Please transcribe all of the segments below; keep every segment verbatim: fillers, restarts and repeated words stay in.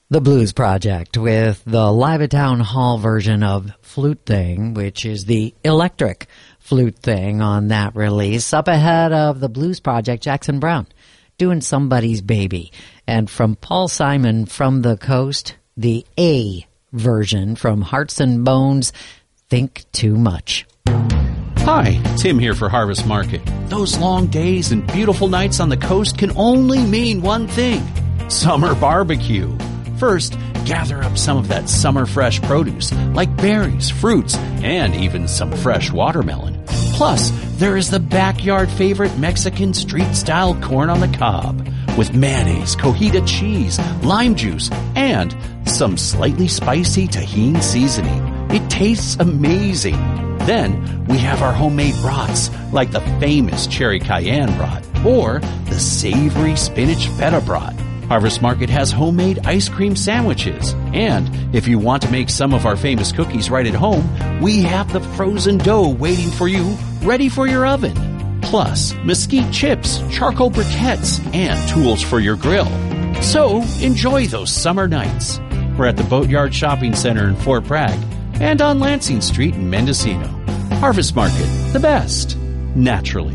The Blues Project with the Live at Town Hall version of Flute Thing, which is the electric flute thing on that release. Up ahead of the Blues Project, Jackson Browne doing Somebody's Baby. And from Paul Simon from the Coast, the A version from Hearts and Bones, Think Too Much. Hi, Tim here for Harvest Market. Those long days and beautiful nights on the coast can only mean one thing: summer barbecue. First, gather up some of that summer fresh produce, like berries, fruits, and even some fresh watermelon. Plus, there is the backyard favorite Mexican street-style corn on the cob, with mayonnaise, cojita cheese, lime juice, and some slightly spicy Tajín seasoning. It tastes amazing. Then, we have our homemade brats, like the famous cherry cayenne brat, or the savory spinach feta brat. Harvest Market has homemade ice cream sandwiches. And if you want to make some of our famous cookies right at home, we have the frozen dough waiting for you, ready for your oven. Plus, mesquite chips, charcoal briquettes, and tools for your grill. So, enjoy those summer nights. We're at the Boatyard Shopping Center in Fort Bragg and on Lansing Street in Mendocino. Harvest Market, the best, naturally.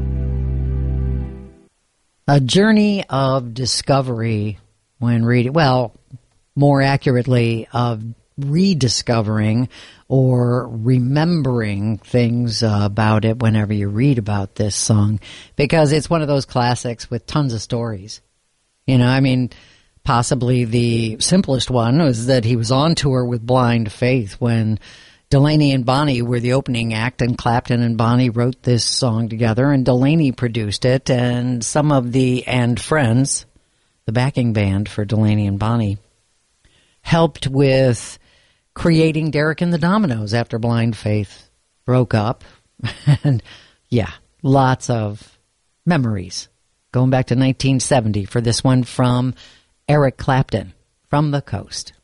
A journey of discovery when reading, well, more accurately, of rediscovering or remembering things uh, about it whenever you read about this song, because it's one of those classics with tons of stories. You know, I mean, possibly the simplest one was that he was on tour with Blind Faith when Delaney and Bonnie were the opening act, and Clapton and Bonnie wrote this song together, and Delaney produced it, and some of the And Friends, the backing band for Delaney and Bonnie, helped with creating Derek and the Dominos after Blind Faith broke up. And, yeah, lots of memories going back to nineteen seventy for this one from Eric Clapton from the Coast.